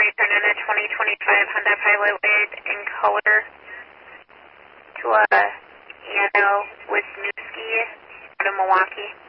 return in a 2025 Hyundai Pilot in color to Anno Wisniewski out of Milwaukee.